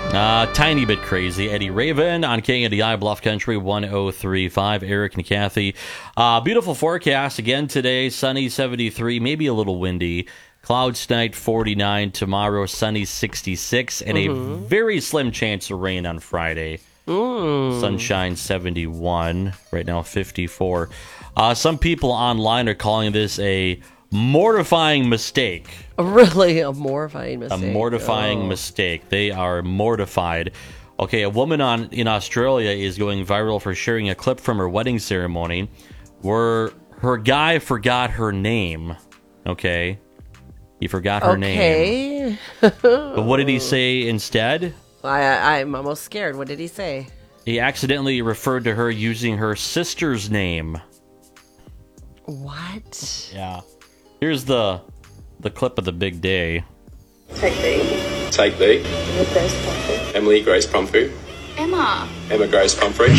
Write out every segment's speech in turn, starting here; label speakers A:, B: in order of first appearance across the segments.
A: Tiny bit crazy. Eddie Raven on KNDI Bluff Country 1035. Eric and Kathy. Beautiful forecast again today. Sunny 73, maybe a little windy. Clouds tonight 49. Tomorrow sunny 66. And a very slim chance of rain on Friday. Sunshine 71. Right now 54. Some people online are calling this a mortifying mistake.
B: Really, a mortifying mistake.
A: A mortifying mistake. They are mortified. Okay, a woman in Australia is going viral for sharing a clip from her wedding ceremony where her guy forgot her name. Okay? He forgot her name. But what did he say instead?
B: I'm almost scared. What did he say?
A: He accidentally referred to her using her sister's name.
B: What?
A: Yeah. Here's the clip of the big day.
C: Take B.
D: Take B.
C: Emily Grace Pumphrey.
D: Emily Grace Pumphrey.
C: Emma Grace Pumphrey.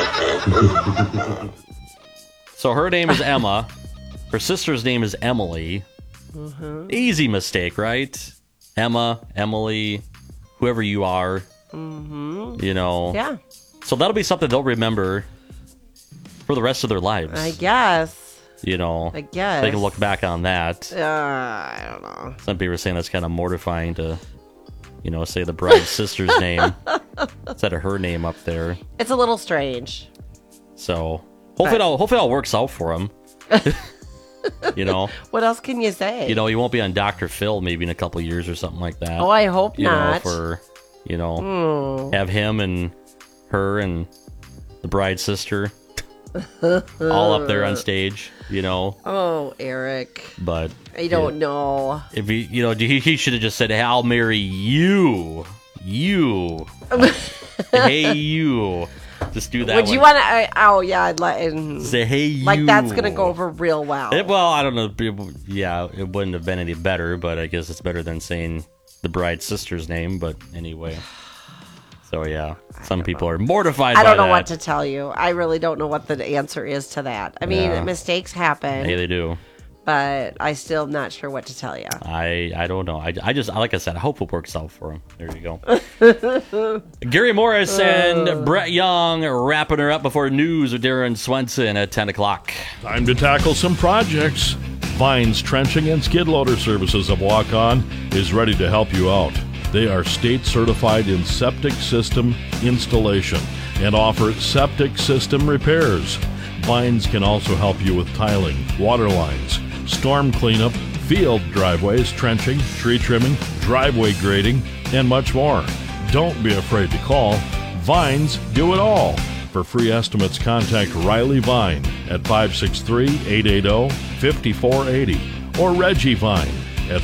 A: So her name is Emma. Her sister's name is Emily. Easy mistake, right? Emma, Emily, whoever you are. You know.
B: Yeah.
A: So that'll be something they'll remember for the rest of their lives.
B: I guess.
A: You know.
B: I guess.
A: They can look back on that.
B: I don't know.
A: Some people are saying that's kind of mortifying to, say the bride's sister's name instead of her name up there.
B: It's a little strange.
A: So hopefully it all works out for him.
B: What else can you say?
A: He won't be on Dr. Phil maybe in a couple of years or something like that.
B: Oh, I hope not.
A: Have him and her and the bride's sister all up there on stage,
B: Oh, Eric.
A: But
B: I don't know.
A: If he should have just said, hey, I'll marry you. You. Hey, you. Just do that.
B: Would you want to? I'd like.
A: Say, hey, you.
B: Like that's gonna go over real well.
A: I don't know. Yeah, it wouldn't have been any better, but I guess it's better than saying the bride's sister's name. But anyway. So, yeah, some people are mortified by that.
B: I don't know what to tell you. I really don't know what the answer is to that. I mean, mistakes happen.
A: Hey, they do.
B: But I still am not sure what to tell you.
A: I don't know. I just, like I said, I hope it works out for him. There you go. Gary Morris and Brett Young wrapping her up before news with Darren Swenson at 10 o'clock.
E: Time to tackle some projects. Vines Trenching and Skid Loader Services of Waukon is ready to help you out. They are state certified in septic system installation and offer septic system repairs. Vines can also help you with tiling, water lines, storm cleanup, field driveways, trenching, tree trimming, driveway grading, and much more. Don't be afraid to call. Vines do it all. For free estimates, contact Riley Vine at 563-880-5480 or Reggie Vine at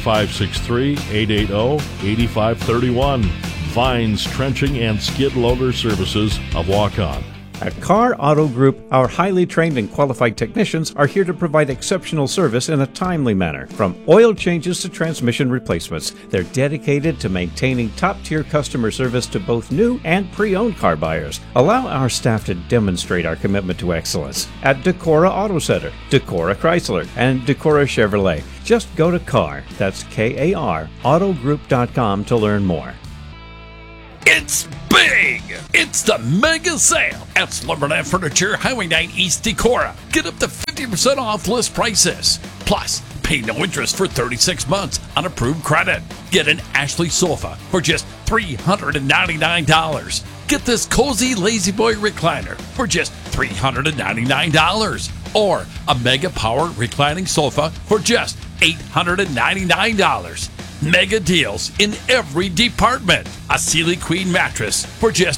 E: 563-880-8531. Vines Trenching and Skid Loader Services of Waukon.
F: At Carr Auto Group, our highly trained and qualified technicians are here to provide exceptional service in a timely manner. From oil changes to transmission replacements, they're dedicated to maintaining top-tier customer service to both new and pre-owned car buyers. Allow our staff to demonstrate our commitment to excellence at Decorah Auto Center, Decorah Chrysler, and Decorah Chevrolet. Just go to Carr, that's K-A-R, autogroup.com to learn more.
G: It's big! It's the mega sale at Slumberland Furniture, Highway 9 East Decorah. Get up to 50% off list prices. Plus, pay no interest for 36 months on approved credit. Get an Ashley sofa for just $399. Get this cozy Lazy Boy recliner for just $399. Or a Mega Power reclining sofa for just $899. Mega deals in every department. A Sealy Queen mattress for just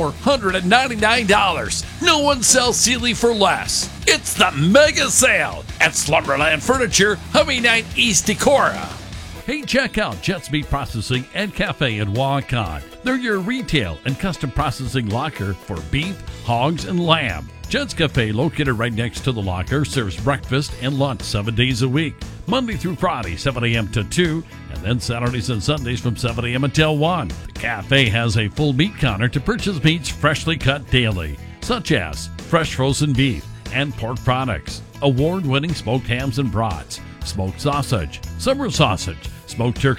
G: $499. No one sells Sealy for less. It's the mega sale at Slumberland Furniture, Highway 9 East Decorah. Hey, check out Jets Meat Processing and Cafe in Waukon. They're your retail and custom processing locker for beef, hogs, and lamb. Jets Cafe, located right next to the locker, serves breakfast and lunch 7 days a week, Monday through Friday, 7 a.m. to 2, and then Saturdays and Sundays from 7 a.m. until 1. The cafe has a full meat counter to purchase meats freshly cut daily, such as fresh frozen beef and pork products, award-winning smoked hams and brats, smoked sausage, summer sausage, smoked turkeys,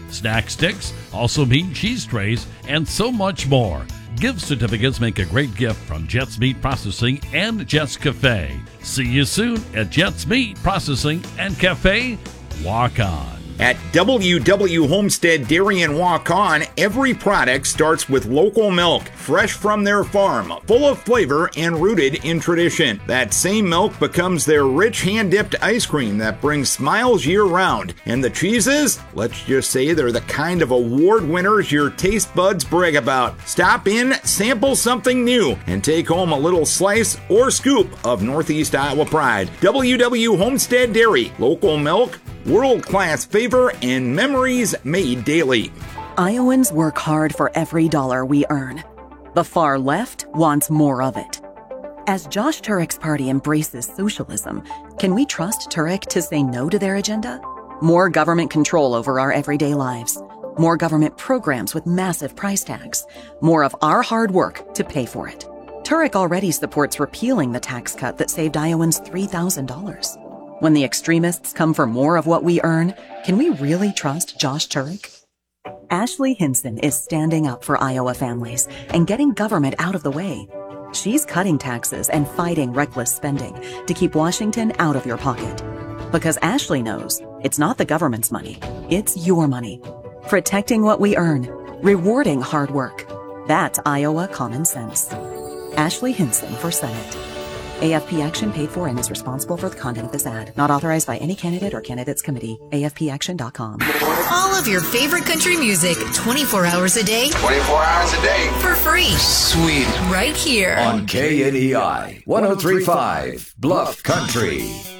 G: snack sticks, also meat and cheese trays, and so much more. Gift certificates make a great gift from Jets Meat Processing and Jets Cafe. See you soon at Jets Meat Processing and Cafe. Walk on.
H: At WW Homestead Dairy and Walk On, every product starts with local milk, fresh from their farm, full of flavor and rooted in tradition. That same milk becomes their rich hand-dipped ice cream that brings smiles year-round. And the cheeses? Let's just say they're the kind of award winners your taste buds brag about. Stop in, sample something new, and take home a little slice or scoop of Northeast Iowa pride. WW Homestead Dairy, local milk, world-class flavor, and memories made daily.
I: Iowans work hard for every dollar we earn. The far left wants more of it. As Josh Turek's party embraces socialism, can we trust Turek to say no to their agenda? More government control over our everyday lives. More government programs with massive price tags. More of our hard work to pay for it. Turek already supports repealing the tax cut that saved Iowans $3,000. When the extremists come for more of what we earn, can we really trust Josh Turek? Ashley Hinson is standing up for Iowa families and getting government out of the way. She's cutting taxes and fighting reckless spending to keep Washington out of your pocket. Because Ashley knows it's not the government's money, it's your money. Protecting what we earn, rewarding hard work. That's Iowa common sense. Ashley Hinson for Senate. AFP Action paid for and is responsible for the content of this ad. Not authorized by any candidate or candidates committee. AFPAction.com.
J: All of your favorite country music 24 hours a day.
K: 24 hours a day.
J: For free.
K: Sweet.
J: Right here.
K: On KNEI 103.5 Bluff Country.